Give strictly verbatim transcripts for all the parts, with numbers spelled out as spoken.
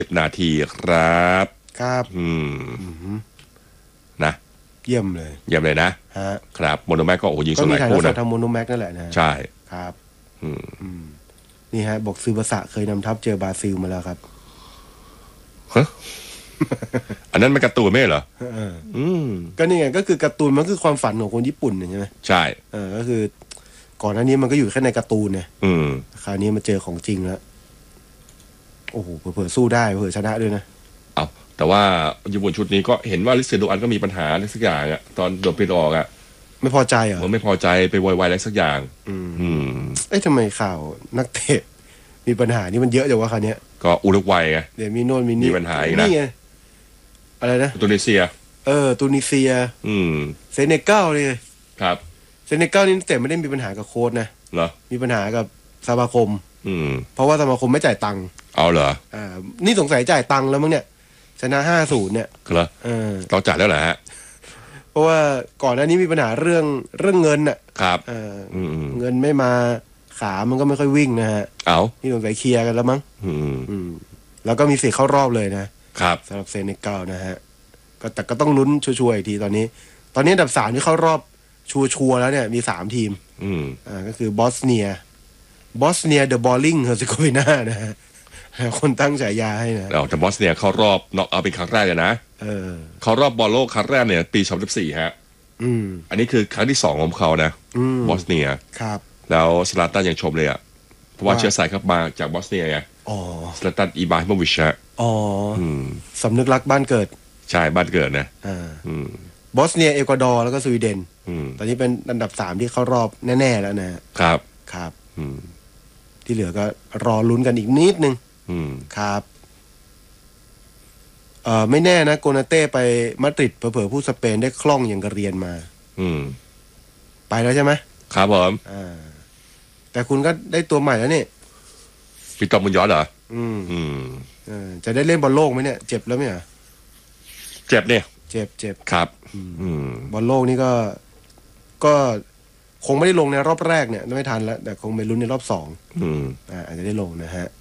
สิบนาทีครับครับอืมนะเยี่ยมเลยเยี่ยมเลยนะฮะครับโมโนแม็กก็โอ้ยิงสก็มีลายถ่ายทคู่อดสนะดทางโมโนแม็กนั่นแหละนะใช่ครับอืมนี่ฮะบอกซือบาสะเคยนำทัพเจอบราซิลมาแล้วครับฮะ อันนั้นมันการ์ตูนไม่เหรอเอออืมก็นี่ไงก็คือการ์ตูนมันคือความฝันของคนญี่ปุ่นใช่ไหมใช่เออก็คือก่อนหน้านี้มันก็อยู่แค่ในการ์ตูนเนี่ยอืมคราวนี้มาเจอของจริงแล้วโอ้โหเผื่อๆสู้ได้เผื่อชนะด้วยนะเอาแต่ว่าญี่ปุ่นชุดนี้ก็เห็นว่าลิเซโดอันก็มีปัญหาอะไรสักอย่างอะตอนโดนไปออกอะไม่พอใจเหรอเหมือนไม่พอใจไปโวยวายอะไรสักอย่างอืมอืมเอ๊ะทำไมข่าวนักเตะมีปัญหานี่มันเยอะจังวะคราวนี้ก็อุรุกวัยไงเดี๋ยวมีโน่นมีนี่มีปัญหาอีกนะนี่ไงอะไรนะอินโดนีเซียเออตูนิเซียอืมเซเนกัลเลยครับเซเนกัลนี่แต่ไม่ได้มีปัญหากับโค้ชนะเหรอมีปัญหากับสมาคมอืมเพราะว่าสมาคมไม่จ่ายตังค์เอาเหรออ่านี่สงสัยจ่ายตังค์แล้วมั้งเนี่ยชนะห้าศูนย์เนี่ยเหรอเออเราจ่ายแล้วเหรอฮะเพราะว่าก่อนหน้านี้มีปัญหาเรื่องเรื่องเงินอ่ะครับเอออืมเงินไม่มาขามันก็ไม่ค่อยวิ่งนะฮะเอานี่สงสัยเคลียร์กันแล้วมั้งอืมอืมแล้วก็มีสิทธิ์เข้ารอบเลยนะครับสำหรับเซเนกัลนะฮะก็แต่ก็ต้องลุ้นชัวร์ๆอีกทีตอนนี้ ตอนนี้อันดับสามที่เข้ารอบชัวร์ๆแล้วเนี่ยมีสามทีมอืมอ่าก็คือบอสเนียบอสเนียเดอะบอลลิงเฮอร์เซโกวีนานะฮะคนตั้งฉายาให้นะเราแต่บอสเนียเข้ารอบน็อกเอาเป็นครั้งแรกเลยนะเออเข้ารอบบอลโลกครั้งแรกเนี่ยปีสองพันสิบสี่ฮะอืมอันนี้คือครั้งที่สองของเขานะอืมบอสเนียครับแล้วสลาตันยังชมเลยอ่ะเพราะว่าว่าเชื้อสายเขามาจากบอสเนียไงอ๋อสลาตันอิบราฮิโมวิชฮะอ๋ออืมสำนึกรักบ้านเกิดใช่บ้านเกิดนะอ่าอืมบอสเนียเอกวาดอร์แล้วก็สวีเดนอืมตอนนี้เป็นอันดับสามที่เข้ารอบแน่ๆแล้วนะครับครับอืมที่เหลือก็รอลุ้นกันอีกนิดนึงอืมครับเอ่อไม่แน่นะโกนาเต้ไปมาดริดเผลอๆผู้สเปนได้คล่องอย่างกระเรียนมาอืมไปแล้วใช่ไหมครับผมอ่าแต่คุณก็ได้ตัวใหม่แล้วนี่พี่ตอมมุนย้อนเหรออืมอืมเออจะได้เล่นบอลโลกไหมเนี่ยเจ็บแล้วไหมอ่ะเจ็บเนี่ยเจ็บเจ็บครับอืมบอลโลกนี่ก็ก็คงไม่ได้ลงในรอบแรกเนี่ยไม่ทันแล้วแต่คงไปลุ้นในรอบสองอืมอ่าอาจจะได้ลงนะฮะ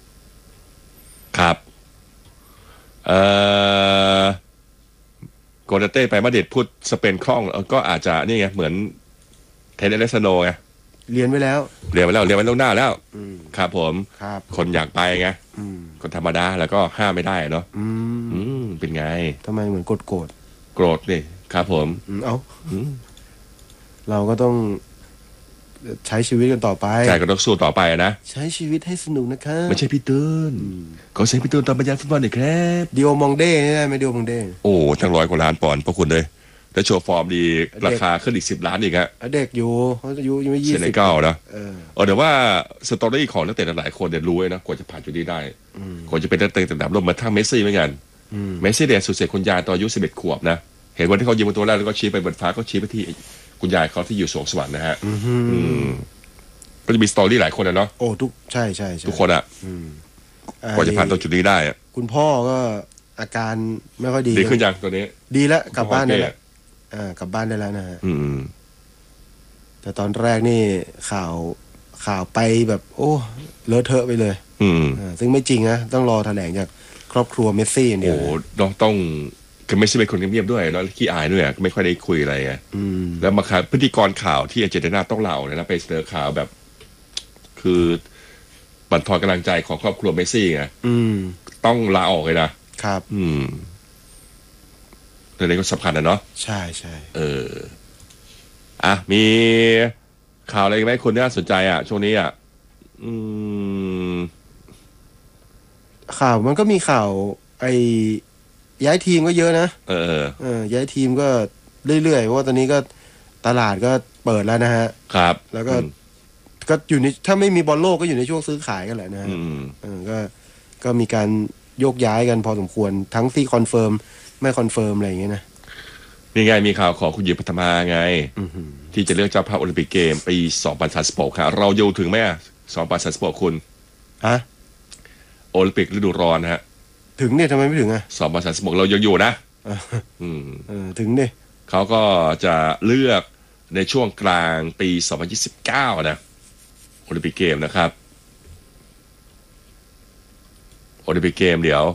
ครับเอ่อโกนาเต้ไปมาดริดพูดสเปนคล่องก็อาจจะนี่ไงเหมือนเทเดเลสโนไงเรียนไว้แล้วเรียนไว้แล้วเรียนไว้ล่วงหน้าแล้วอืมครับผมครับคนอยากไปไงอืมคนธรรมดาแล้วก็ห้ามไม่ได้เนาะอืมอืมเป็นไงทำไมเหมือนโกรธโกรธโกรธนี่ครับผมอืมเอ้าอืมเราก็ต้องใช้ชีวิตกันต่อไปใช่ก็ต้องสู้ต่อไปนะใช้ชีวิตให้สนุกนะครับไม่ใช่พี่ตูนขอเสียงพี่ตูนตอนบรรยายฟุตบอลหน่อยครับดิโอมองเด้ได้ไหมดิโอมองเด้โอ้ทั้งร้อยกว่าล้านปอนด์พระคุณเลยแล้วโชว์ฟอร์มดีราคาขึ้นอีกสิบล้านอีกฮะเด็กอยู่เขาอายุยังไม่ยี่เซสิบเนกัลนะเออเออเดี๋ยวว่าสตอรี่ของนักเตะหลายคนเนี่ยรู้ไว้นะกว่าจะผ่านจุดนี้ได้กว่าจะเป็นนักเตะระดับโลกมาทั้งเมสซี่เหมือนกันเมสซี่เนี่ยสุดเสียคุณยายตอนอายุสิบเอ็ดขวบนะเห็นวันที่เขายิงประตูแรกแล้วก็ชี้ไปบนฟ้าก็ชี้ไปที่คุณยายเขาที่อยู่สวงสวรรค์นะฮะอืมก็จะมีสตอรี่หลายคนนะเนาะโอ้ทุกใช่ใช่ใช่ทุกคนอ่ะกว่าจะผ่านตรงจุดนี้ได้อะคุณพ่อก็อาการไม่ค่อยดีดีขึ้นยังตัวนี้ดีแล้วกลับบ้านได้แล้วอ่ากลับบ้านได้แล้วนะฮะอืมแต่ตอนแรกนี่ข่าวข่าวไปแบบ โอ้เลอะเทอะไปเลยอืมอ่าซึ่งไม่จริงนะต้องรอแถลงจากครอบครัวเมสซี่อย่างเดียโอ้วต้องต้องคือไม่ใช่เป็นคนเงียบๆด้วยแล้วขี้อายด้วยไม่ค่อยได้คุยอะไรไงอืมแล้วมาครับพิธีกรข่าวที่อาร์เจนตินาต้องเล่าเนี่ยนะไปเสนอข่าวแบบ คือบั่นทอนกำลังใจของครอบครัวเมสซี่ไงอืมต้องลาออกเลยนะครับ อืมเรื่องนี้ก็สำคัญนะเนาะใช่ใช่เอออ่ะมีข่าวอะไรไหมคุณน่าสนใจอ่ะช่วงนี้อ่ะอืมข่าวมันก็มีข่าว ไอ้ย้ายทีมก็เยอะนะเออเออย้ายทีมก็เรื่อยๆเพราะว่าตอนนี้ก็ตลาดก็เปิดแล้วนะฮะครับแล้วก็ก็อยู่ในถ้าไม่มีบอลโลกก็อยู่ในช่วงซื้อขายกันแหละนะฮะอืมเออก็ก็มีการโยกย้ายกันพอสมควรทั้งที่คอนเฟิร์มไม่คอนเฟิร์มอะไรอย่างเงี้ยนะนี่ไงมีข่าวของคุณหญิงปฐมาไงอือหือที่จะเลือกเจ้าภาพโอลิมปิกเกมปีสองพันสามสิบหกครับเราอยู่ถึงไหมอ่ะสองพันสามสิบหกคุณฮะโอลิมปิกฤดูร้อนนะฮะถึงเนี่ยทำไมไม่ถึงอ่ะสองพันสามสิบหกเรายังอยู่นะเอออืมเออถึงดิเขาก็จะเลือกในช่วงกลางปีสองพันยี่สิบเก้านะโอลิมปิกเกมนะครับโอลิมปิกเกมเดี๋ยว